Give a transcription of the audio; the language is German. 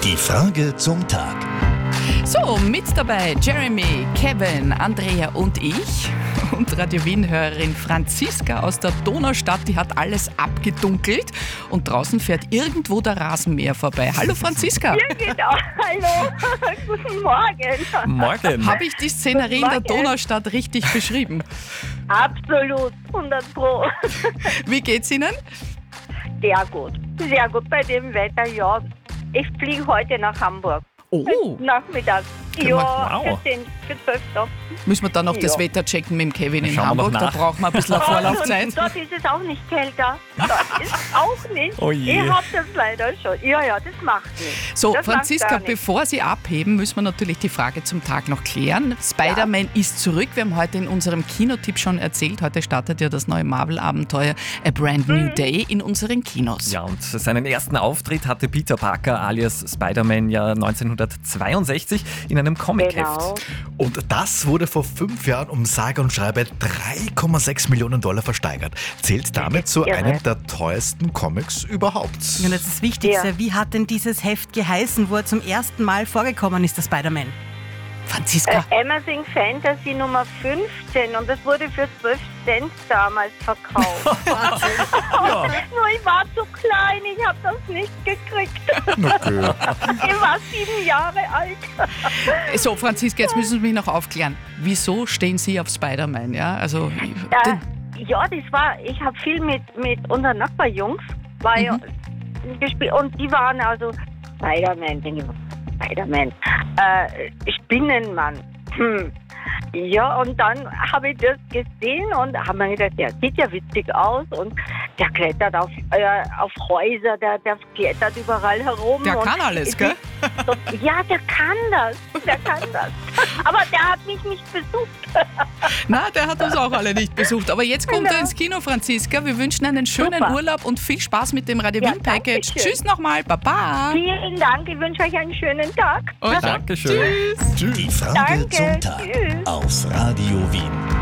Die Frage zum Tag. So, mit dabei Jeremy, Kevin, Andrea und ich. Und Radio Wien-Hörerin Franziska aus der Donaustadt, die hat alles abgedunkelt. Und draußen fährt irgendwo der Rasenmäher vorbei. Hallo Franziska. Ja, genau. Hallo. Guten Morgen. Morgen. Habe ich die Szenerie in der Donaustadt richtig beschrieben? Absolut, 100%. Wie geht's Ihnen? Sehr gut. Sehr gut bei dem Wetter, ja. Ich fliege heute nach Hamburg. Oh, Nachmittag. Ja, wow. für 12 Tage. müssen wir dann noch das Ja. Wetter checken mit dem Kevin in Schauen wir noch Hamburg. Da nach. brauchen wir ein bisschen Vorlaufzeit. Und dort ist es auch nicht kälter. Dort ist es auch nicht. Oh je. Ich hab das leider schon. Ja, das macht nichts. So, Das macht Franziska, gar nichts. bevor Sie abheben, müssen wir natürlich die Frage zum Tag noch klären. Spider-Man ist zurück. Wir haben heute in unserem Kinotipp schon erzählt, heute startet ja das neue Marvel-Abenteuer A Brand New Day in unseren Kinos. Ja, und seinen ersten Auftritt hatte Peter Parker alias Spider-Man ja 1962 in einem Comicheft. Genau. Und das wurde vor 5 Jahren um sage und schreibe $3,6 Millionen versteigert. Zählt damit zu Irre. einem der teuersten Comics überhaupt. Und jetzt das Wichtigste, Ja. wie hat denn dieses Heft geheißen, wo er zum ersten Mal vorgekommen ist, der Spider-Man? Franziska, Amazing Fantasy Nummer 15 und das wurde für 12 Cent damals verkauft. Ja. Nur ich war zu klein, ich habe das nicht gekriegt. Okay. Ich war 7 Jahre alt. so Franziska, jetzt müssen Sie mich noch aufklären. Wieso stehen Sie auf Spider-Man? Ja, also, Ja, das war, ich habe viel mit unseren Nachbarjungs gespielt und die waren also Spider-Man, denke ich, Spider-Man, Spinnenmann. Ja, und dann habe ich das gesehen und habe mir gedacht, der sieht ja witzig aus und der klettert auf Häuser, der klettert überall herum. der und kann alles, gell? Ja, der kann das. Aber der hat mich nicht besucht. Na, der hat uns auch alle nicht besucht. Aber jetzt kommt Genau. er ins Kino, Franziska. Wir wünschen einen schönen Super. Urlaub und viel Spaß mit dem Radio Ja, Wien Package. danke schön. Tschüss nochmal, Baba. Vielen Dank, ich wünsche euch einen schönen Tag. Und Dankeschön. Die Frage Danke, zum Tag tschüss. auf Radio Wien.